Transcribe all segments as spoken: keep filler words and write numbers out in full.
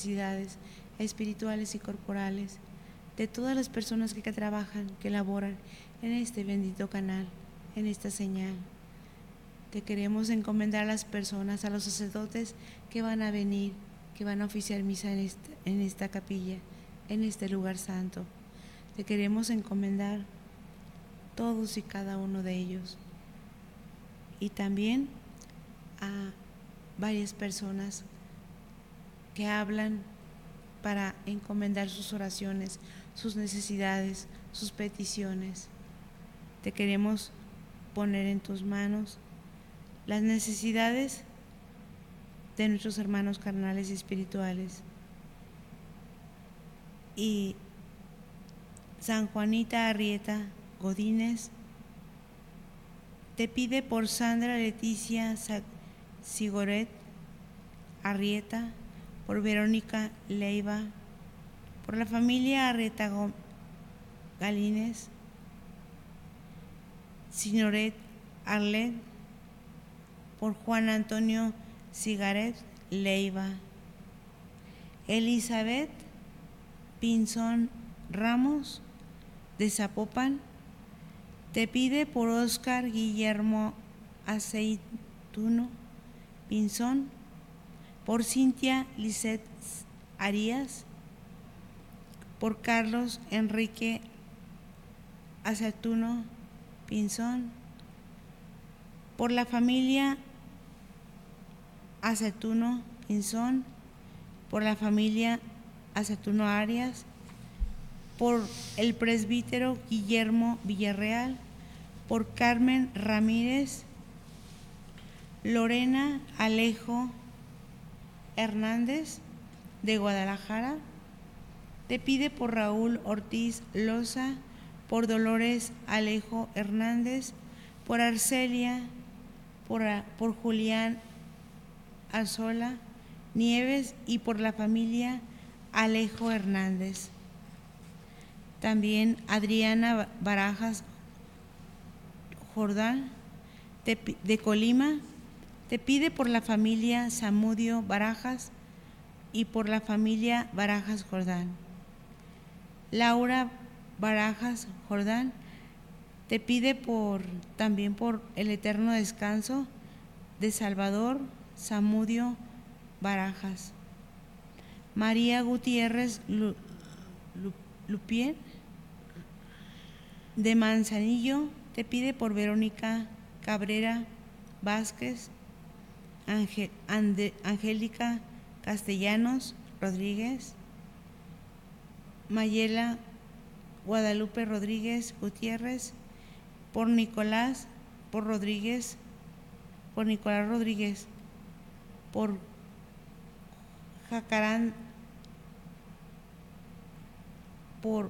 necesidades espirituales y corporales de todas las personas que, que trabajan, que laboran en este bendito canal, en esta señal. Te queremos encomendar a las personas, a los sacerdotes que van a venir, que van a oficiar misa en esta, en esta capilla, en este lugar santo. Te queremos encomendar todos y cada uno de ellos. Y también a varias personas que hablan para encomendar sus oraciones, sus necesidades, sus peticiones. Te queremos poner en tus manos las necesidades de nuestros hermanos carnales y espirituales. Y San Juanita Arrieta Godínez te pide por Sandra Leticia Sigoret Arrieta, por Verónica Leiva, por la familia Arrieta Galínez, Signoret Arlet, por Juan Antonio Cigaret Leiva, Elizabeth Pinzón Ramos de Zapopan, te pide por Óscar Guillermo Aceituno Pinzón, por Cintia Lisset Arias, por Carlos Enrique Aceituno Pinzón, por la familia Aceituno Pinzón, por la familia Aceituno Arias, por el presbítero Guillermo Villarreal, por Carmen Ramírez, Lorena Alejo Hernández de Guadalajara, te pide por Raúl Ortiz Loza, por Dolores Alejo Hernández, por Arcelia, por, por Julián Arzola Nieves y por la familia Alejo Hernández. También Adriana Barajas Jordán de, de Colima te pide por la familia Zamudio Barajas y por la familia Barajas Jordán. Laura Barajas Jordán te pide por, también por el eterno descanso de Salvador Zamudio Barajas. María Gutiérrez Lu, Lu, Lupien de Manzanillo te pide por Verónica Cabrera Vázquez, Angel, Ande, Angélica Castellanos Rodríguez, Mayela Guadalupe Rodríguez Gutiérrez, por Nicolás por Rodríguez, por Nicolás Rodríguez, por Jacarán, por,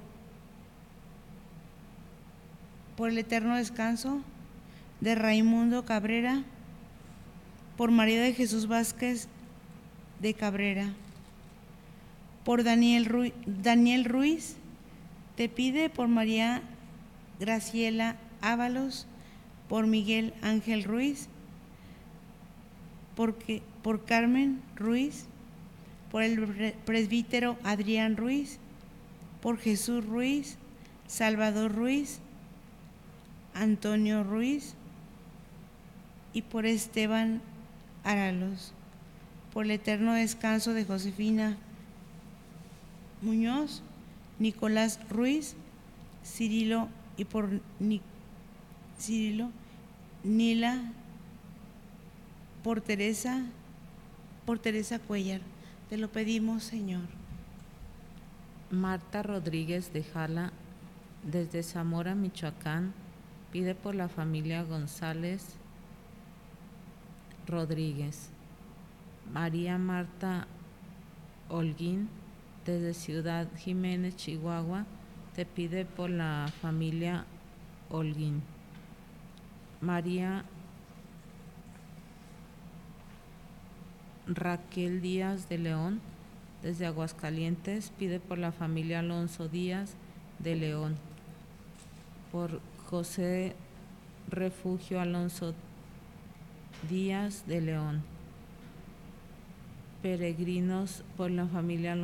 por el eterno descanso de Raimundo Cabrera, por María de Jesús Vázquez de Cabrera, por Daniel Ruiz, Daniel Ruiz te pide por María Graciela Ábalos, por Miguel Ángel Ruiz, porque, por Carmen Ruiz, por el presbítero Adrián Ruiz, por Jesús Ruiz, Salvador Ruiz, Antonio Ruiz y por Esteban Aralos, por el eterno descanso de Josefina Muñoz, Nicolás Ruiz, Cirilo y por Ni, Cirilo, Nila, por Teresa, por Teresa Cuellar. Te lo pedimos, Señor. Marta Rodríguez de Jala, desde Zamora, Michoacán, pide por la familia González Rodríguez. María Marta Holguín, desde Ciudad Jiménez, Chihuahua, te pide por la familia Holguín. María Raquel Díaz de León, desde Aguascalientes, pide por la familia Alonso Díaz de León. Por José Refugio Alonso Díaz de León. peregrinos por la familia